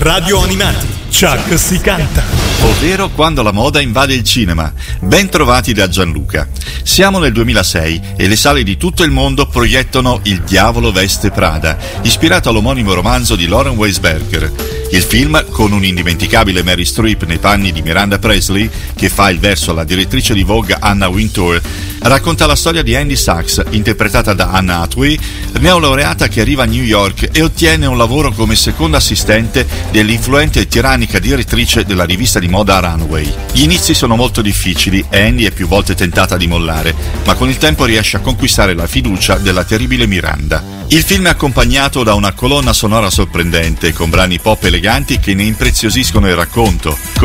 Radio Animati, Chuck si canta. Ovvero quando la moda invade il cinema. Ben trovati da Gianluca. Siamo nel 2006 e le sale di tutto il mondo proiettano Il diavolo veste Prada, ispirato all'omonimo romanzo di Lauren Weisberger. Il film, con un'indimenticabile Mary Streep nei panni di Miranda Presley, che fa il verso alla direttrice di Vogue Anna Wintour, racconta la storia di Andy Sachs, interpretata da Anna Hathaway, neolaureata che arriva a New York e ottiene un lavoro come seconda assistente dell'influente e tirannica direttrice della rivista di moda Runway. Gli inizi sono molto difficili e Andy è più volte tentata di mollare, ma con il tempo riesce a conquistare la fiducia della terribile Miranda. Il film è accompagnato da una colonna sonora sorprendente, con brani pop eleganti che ne impreziosiscono il racconto,